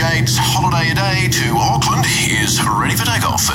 Jade's holiday a day to Auckland is ready for takeoff.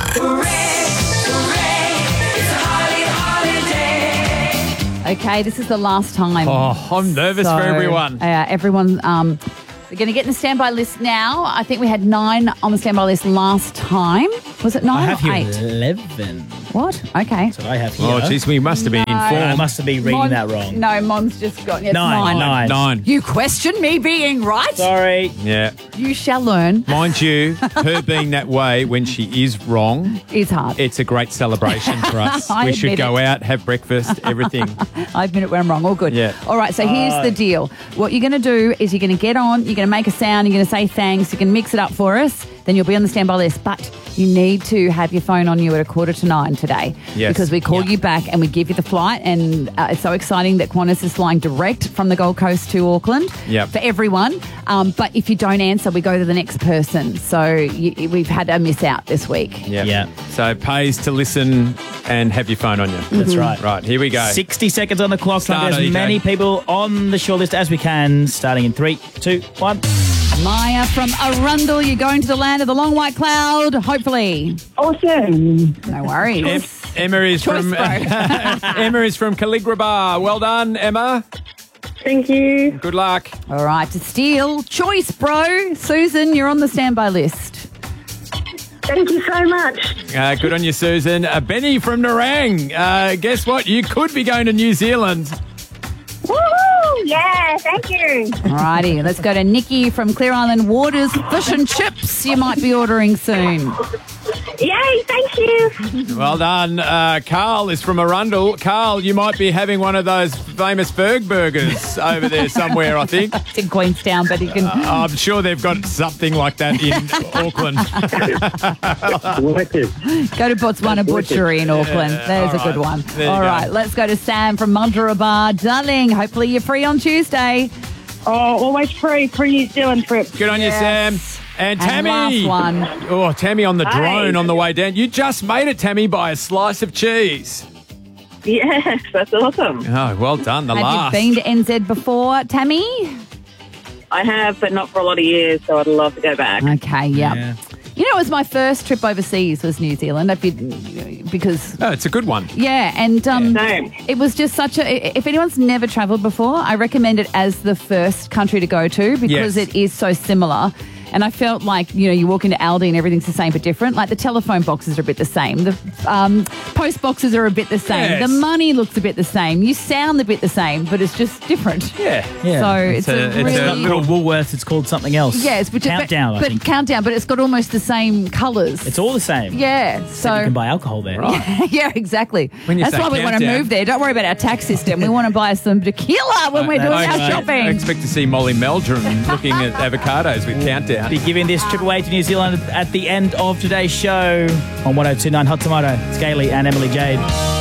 Okay, this is the last time. Oh, I'm nervous for everyone. Everyone, we're going to get in the standby list now. I think we had 9 on the standby list last time. Was it 9 I have or here 8? 11. What? Okay. That's what I have here. Oh, jeez, we must have been I informed. must have been reading that wrong. No, Mon's just got it's 9. 9. You question me being right? Sorry. Yeah. You shall learn. Mind you, her being that way when she is wrong, It's hard. it's a great celebration for us. I We should admit go it. out, have breakfast, everything. I admit it when I'm wrong. All good. Yeah. All right, so here's the deal. What you're going to do is you're going to get on, you're going to make a sound, you're going to say thanks, you can mix it up for us, then you'll be on the standby list. But you need to have your phone on you at 9:15 today. Yes. Because we call you back and we give you the flight, and it's so exciting that Qantas is flying direct from the Gold Coast to Auckland Yep. for everyone. But if you don't answer, we go to the next person. So we've had a miss out this week. Yeah. So it pays to listen and have your phone on you. That's right. Right, here we go. 60 seconds on the clock. Start, As EJ. many people on the shortlist as we can. Starting in 3, 2, 1. Maya from Arundel, you're going to the land of the long white cloud, hopefully. Awesome. No worries. Emma is Choice, from bro. Emma is from Calligraba. Well done, Emma. Thank you. Good luck. All right, to steal. Choice, bro. Susan, you're on the standby list. Thank you so much. Good on you, Susan. Benny from Nerang. Guess what? You could be going to New Zealand. Woohoo! Yeah, thank you. All righty, let's go to Nikki from Clear Island Waters. Fish and chips you might be ordering soon. Yay, thank you. Well done. Carl is from Arundel. Carl, you might be having one of those famous Berg burgers over there somewhere, I think. It's in Queenstown, but you can... I'm sure they've got something like that in Auckland. Go to Botswana Butchery in Auckland. There's all a good right. one. There you All go. right, let's go to Sam from Munduraba. Darling, hopefully you're free on Tuesday. Oh, always free for New Zealand trip. Good on you, Sam. And Tammy. last one. Oh, Tammy on the Hey. drone on the way down. You just made it, Tammy, by a slice of cheese. Yes, that's awesome. Oh, well done. The Have last. you been to NZ before, Tammy? I have, but not for a lot of years, so I'd love to go back. Okay, yeah. Yeah. You know, it was my first trip overseas was New Zealand. I've been, because... Oh, it's a good one. Yeah, and Same. it was just such a... If anyone's never travelled before, I recommend it as the first country to go to because Yes. it is so similar. And I felt like, you know, you walk into Aldi and everything's the same but different. Like the telephone boxes are a bit the same. The post boxes are a bit the same. Yes. The money looks a bit the same. You sound a bit the same, but it's just different. Yeah. Yeah. So it's a a really... It's not little Woolworths, it's called something else. Yes, which Countdown, but I think. Countdown, but it's got almost the same colours. It's all the same. Yeah, You so can buy alcohol there. Right. yeah, exactly. When you That's say why we want to Countdown- move there. Don't worry about our tax system. We want to buy some tequila when we're doing that's our right. I shopping. expect to see Molly Meldrum looking at avocados with Countdown. Be giving this trip away to New Zealand at the end of today's show on 102.9 Hot Tomato. Scaly and Emily Jade.